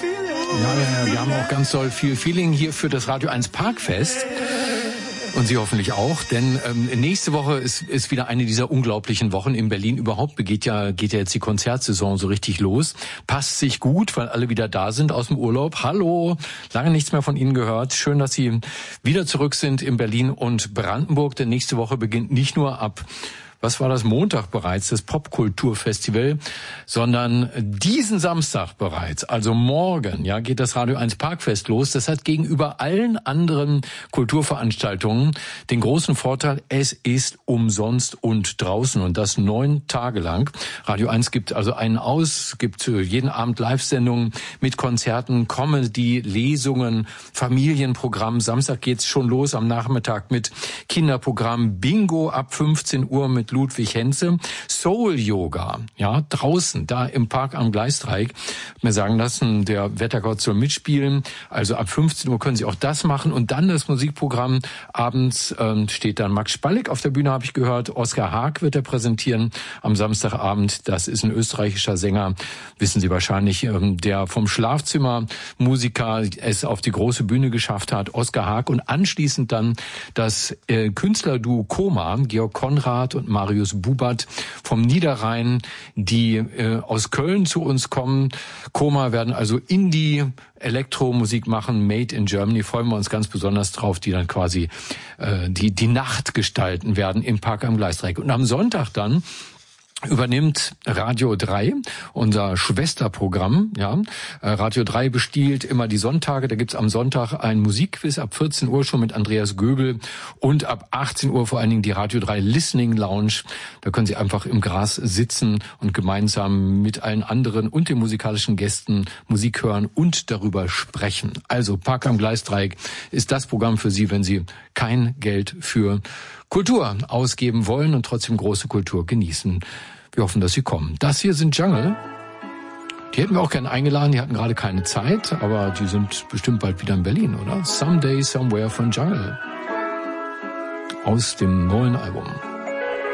Ja, wir haben auch ganz doll viel Feeling hier für das Radio 1 Parkfest. Und Sie hoffentlich auch, denn nächste Woche ist wieder eine dieser unglaublichen Wochen in Berlin. Überhaupt geht ja jetzt die Konzertsaison so richtig los. Passt sich gut, weil alle wieder da sind aus dem Urlaub. Hallo, lange nichts mehr von Ihnen gehört. Schön, dass Sie wieder zurück sind in Berlin und Brandenburg, denn nächste Woche beginnt nicht nur ab Montag bereits, das Popkulturfestival, sondern diesen Samstag bereits, also morgen, ja, geht das Radio 1 Parkfest los. Das hat gegenüber allen anderen Kulturveranstaltungen den großen Vorteil, es ist umsonst und draußen und das 9 Tage lang. Radio 1 gibt also gibt jeden Abend Live-Sendungen mit Konzerten, Comedy, Lesungen, Familienprogramm. Samstag geht's schon los am Nachmittag mit Kinderprogramm, Bingo ab 15 Uhr mit Ludwig Henze, Soul Yoga, ja, draußen, da im Park am Gleisdreieck. Mir sagen lassen, der Wettergott soll mitspielen, also ab 15 Uhr können Sie auch das machen und dann das Musikprogramm. Abends steht dann Max Spalleck auf der Bühne, habe ich gehört. Oskar Haag wird er präsentieren am Samstagabend. Das ist ein österreichischer Sänger, wissen Sie wahrscheinlich, der vom Schlafzimmermusiker es auf die große Bühne geschafft hat, Oskar Haag. Und anschließend dann das Künstlerduo Koma, Georg Konrad und Marius Bubert vom Niederrhein, die aus Köln zu uns kommen. Koma werden also Indie-Elektromusik machen, Made in Germany. Freuen wir uns ganz besonders drauf, die dann quasi die Nacht gestalten werden im Park am Gleisdreieck. Und am Sonntag dann übernimmt Radio 3, unser Schwesterprogramm, ja. Radio 3 bestiehlt immer die Sonntage. Da gibt's am Sonntag ein Musikquiz ab 14 Uhr schon mit Andreas Göbel und ab 18 Uhr vor allen Dingen die Radio 3 Listening Lounge. Da können Sie einfach im Gras sitzen und gemeinsam mit allen anderen und den musikalischen Gästen Musik hören und darüber sprechen. Also Park am Gleisdreieck ist das Programm für Sie, wenn Sie kein Geld für Kultur ausgeben wollen und trotzdem große Kultur genießen. Wir hoffen, dass Sie kommen. Das hier sind Jungle. Die hätten wir auch gerne eingeladen, die hatten gerade keine Zeit, aber die sind bestimmt bald wieder in Berlin, oder? Someday, Somewhere von Jungle. Aus dem neuen Album.